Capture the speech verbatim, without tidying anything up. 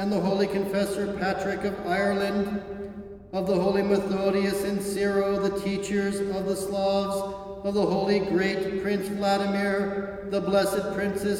and the holy confessor Patrick of Ireland, of the holy Methodius and Cyril, the teachers of the Slavs, of the holy great Prince Vladimir, the blessed Princess